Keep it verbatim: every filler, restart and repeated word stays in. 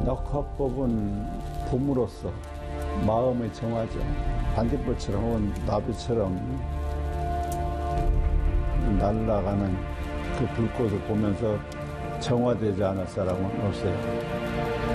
낙화법은 봄으로서 마음의 정화죠. 반딧불처럼 혹은 나비처럼 날아가는 그 불꽃을 보면서 정화되지 않을 사람은 없어요.